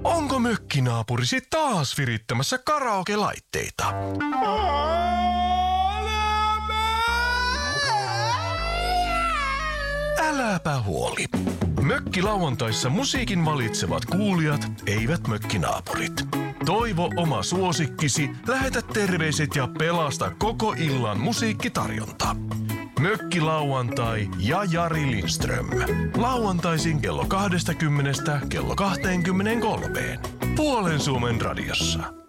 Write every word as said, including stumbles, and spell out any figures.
Onko mökkinaapurisi taas virittämässä karaoke-laitteita? Äläpä huoli. Mökkilauantaissa musiikin valitsevat kuulijat, eivät mökkinaapurit. Toivo oma suosikkisi, lähetä terveiset ja pelasta koko illan musiikkitarjonta. Mökkilauantai ja Jari Lindström. Lauantaisin kello kaksikymmentä kello kaksikymmentäkolme. Puolen Suomen radiossa.